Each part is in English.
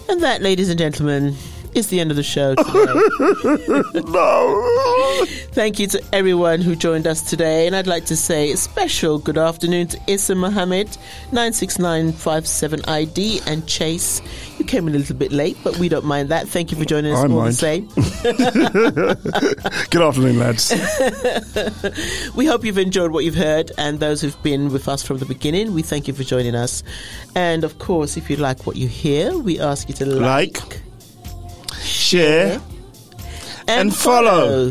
And that, ladies and gentlemen, is the end of the show today. No. Thank you to everyone who joined us today, and I'd like to say a special good afternoon to Issa Mohammed, 96957ID, and Chase. You came a little bit late, but we don't mind that. Thank you for joining us all the same. Good afternoon, lads. We hope you've enjoyed what you've heard, and those who've been with us from the beginning, we thank you for joining us. And of course, if you like what you hear, we ask you to like, share, and follow.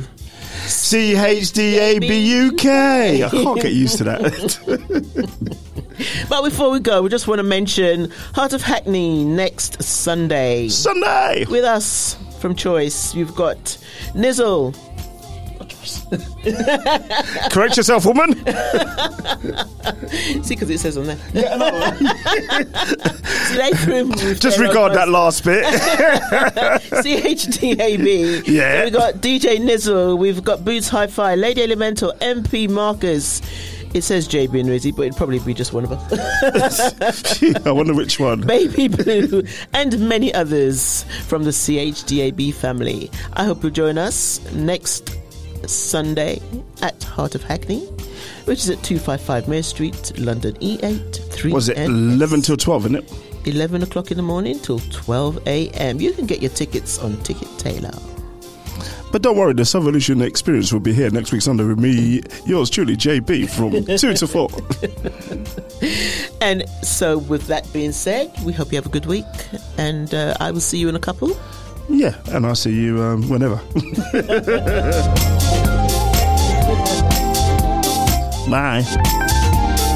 CHDABUK. I can't get used to that. But before we go, we just want to mention Heart of Hackney next Sunday. With us from Choice, you've got Nizzle. Correct yourself, woman. See, because it says on there. Yeah, no. Just regard that last bit. CHDAB. Yeah. We've got DJ Nizzle. We've got Boots Hi-Fi, Lady Elemental, MP Marcus. It says JB and Rizzy, but it'd probably be just one of us. I wonder which one. Baby Blue, and many others from the CHDAB family. I hope you'll join us next Sunday at Heart of Hackney, which is at 255 Mayor Street, London E8 3. Was it 11 till 12, isn't it? 11 o'clock in the morning till 12 a.m. You can get your tickets on Ticket Taylor. But don't worry, the Sovolution Experience will be here next week Sunday with me, yours truly, JB, from 2 to 4. And so with that being said, we hope you have a good week, and I will see you in a couple. Yeah, and I'll see you whenever. Bye.